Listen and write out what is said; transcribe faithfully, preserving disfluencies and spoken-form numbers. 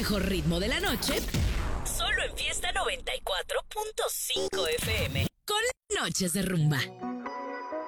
mejor ritmo de la noche, solo en Fiesta noventa y cuatro punto cinco F M, con Noches de Rumba.